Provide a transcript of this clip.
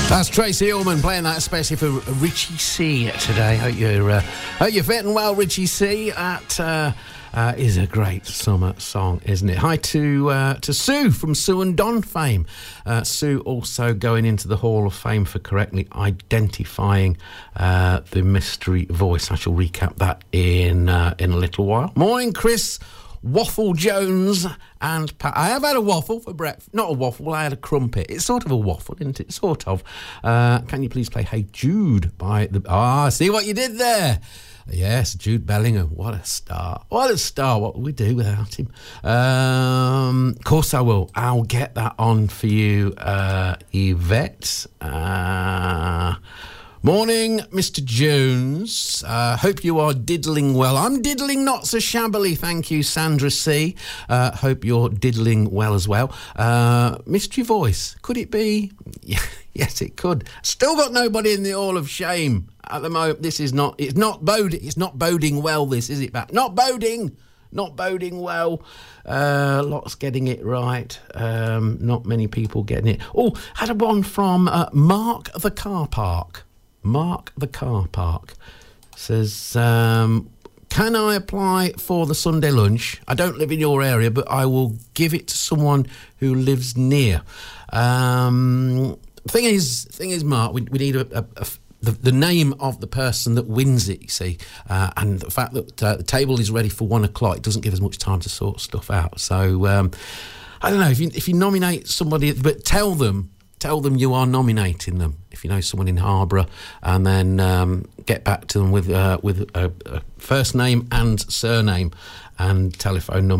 That's Tracy Ullman playing that especially for Richie C today. Hope you're fitting well, Richie C. That is a great summer song, isn't it? Hi to Sue from Sue and Don fame. Sue also going into the Hall of Fame for correctly identifying the mystery voice. I shall recap that in a little while. Morning, Chris Waffle Jones and Pat. I have had a waffle for breakfast. Not a waffle, I had a crumpet. It's sort of a waffle, isn't it? Sort of. Can you please play Hey Jude by the... see what you did there. Yes, Jude Bellingham. What a star. What a star. What would we do without him? Of course I will. I'll get that on for you, Yvette. Morning, Mr. Jones. Hope you are diddling well. I'm diddling not so shabbily, thank you, Sandra C. Hope you're diddling well as well. Mystery voice, could it be? Yes, it could. Still got nobody in the Hall of Shame at the moment. It's not boding well, this, is it, Pat? Not boding well. Lots getting it right. Not many people getting it. Oh, had a one from Mark the Car Park. Mark the Car Park says, can I apply for the Sunday lunch? I don't live in your area, but I will give it to someone who lives near. Thing is, Mark, we need the name of the person that wins it, you see, and the fact that the table is ready for 1 o'clock, it doesn't give us much time to sort stuff out. So I don't know if you nominate somebody, but tell them you are nominating them. If you know someone in Harborough, and then get back to them with a first name and surname and telephone number.